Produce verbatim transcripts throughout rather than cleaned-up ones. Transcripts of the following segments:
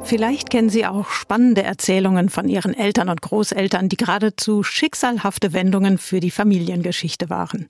Vielleicht kennen Sie auch spannende Erzählungen von Ihren Eltern und Großeltern, die geradezu schicksalhafte Wendungen für die Familiengeschichte waren.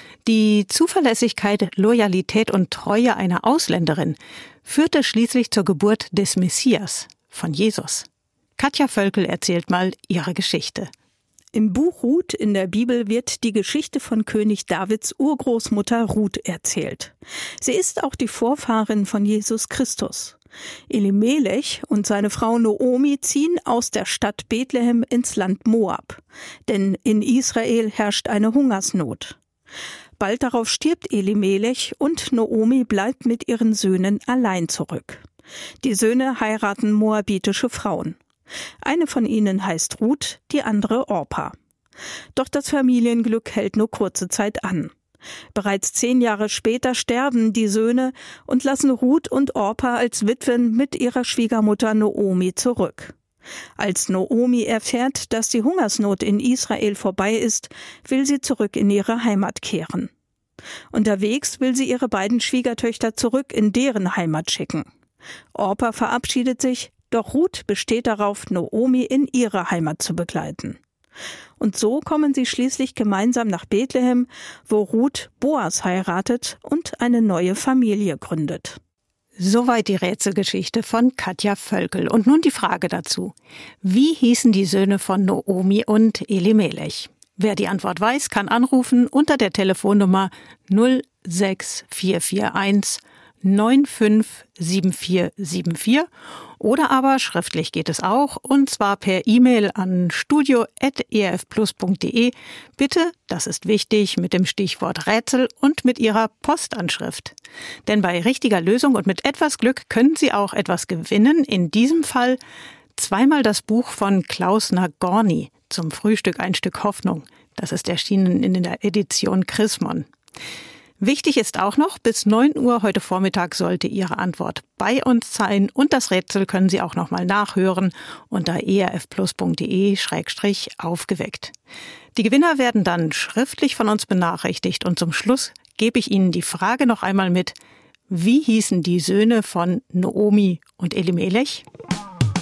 Die Zuverlässigkeit, Loyalität und Treue einer Ausländerin führte schließlich zur Geburt des Messias, von Jesus. Katja Völkel erzählt mal ihre Geschichte. Im Buch Ruth in der Bibel wird die Geschichte von König Davids Urgroßmutter Ruth erzählt. Sie ist auch die Vorfahrin von Jesus Christus. Elimelech und seine Frau Noomi ziehen aus der Stadt Bethlehem ins Land Moab. Denn in Israel herrscht eine Hungersnot. Bald darauf stirbt Elimelech und Noomi bleibt mit ihren Söhnen allein zurück. Die Söhne heiraten moabitische Frauen. Eine von ihnen heißt Ruth, die andere Orpa. Doch das Familienglück hält nur kurze Zeit an. Bereits zehn Jahre später sterben die Söhne und lassen Ruth und Orpa als Witwen mit ihrer Schwiegermutter Noomi zurück. Als Noomi erfährt, dass die Hungersnot in Israel vorbei ist, will sie zurück in ihre Heimat kehren. Unterwegs will sie ihre beiden Schwiegertöchter zurück in deren Heimat schicken. Orpa verabschiedet sich, doch Ruth besteht darauf, Noomi in ihre Heimat zu begleiten. Und so kommen sie schließlich gemeinsam nach Bethlehem, wo Ruth Boas heiratet und eine neue Familie gründet. Soweit die Rätselgeschichte von Katja Völkel. Und nun die Frage dazu. Wie hießen die Söhne von Noomi und Elimelech? Wer die Antwort weiß, kann anrufen unter der Telefonnummer null sechs vier vier eins neun fünf sieben vier sieben vier oder aber schriftlich geht es auch, und zwar per E-Mail an studio at e r f plus punkt d e. Bitte, das ist wichtig, mit dem Stichwort Rätsel und mit Ihrer Postanschrift. Denn bei richtiger Lösung und mit etwas Glück können Sie auch etwas gewinnen. In diesem Fall zweimal das Buch von Klaus Nagorny, Zum Frühstück ein Stück Hoffnung. Das ist erschienen in der Edition Chrismon. Wichtig ist auch noch, bis neun Uhr heute Vormittag sollte Ihre Antwort bei uns sein und das Rätsel können Sie auch nochmal nachhören unter e r f plus punkt d e schrägstrich aufgeweckt. Die Gewinner werden dann schriftlich von uns benachrichtigt und zum Schluss gebe ich Ihnen die Frage noch einmal mit: Wie hießen die Söhne von Noomi und Elimelech?